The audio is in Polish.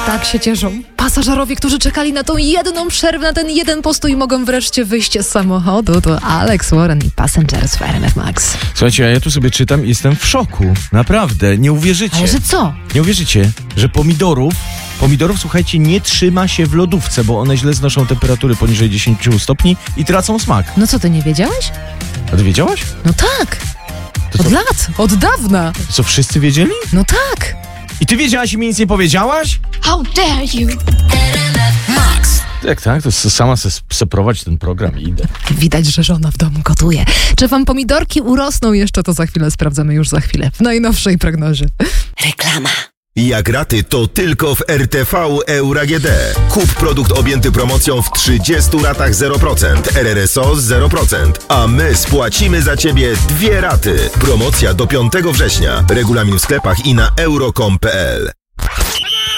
Tak się cieszą pasażerowie, którzy czekali na tą jedną przerwę, na ten jeden postój i mogą wreszcie wyjść z samochodu. To Alex Warren i Passengers w RMF Max. Słuchajcie, a ja tu sobie czytam i jestem w szoku. Naprawdę, nie uwierzycie. Ale że co? Nie uwierzycie, że pomidorów, słuchajcie, nie trzyma się w lodówce, bo one źle znoszą temperatury poniżej 10 stopni i tracą smak. No co, ty nie wiedziałeś? A ty wiedziałaś? No tak. To Od co? lat, od dawna. Co, wszyscy wiedzieli? No tak. I ty wiedziałaś i mi nic nie powiedziałaś? How dare you? Tak, to sama se prowadź ten program i idę. Widać, że żona w domu gotuje. Czy wam pomidorki urosną jeszcze, to za chwilę sprawdzamy już za chwilę. W najnowszej prognozie. Reklama. Jak raty, to tylko w RTV Euro AGD. Kup produkt objęty promocją w 30 ratach 0%, RRSO 0%, a my spłacimy za Ciebie 2 raty. Promocja do 5 września. Regulamin w sklepach i na euro.com.pl.